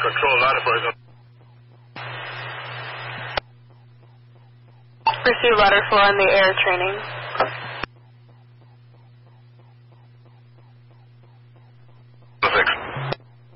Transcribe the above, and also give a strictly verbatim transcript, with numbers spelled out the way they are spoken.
Control ladder four is on. Receive ladder four on the air training.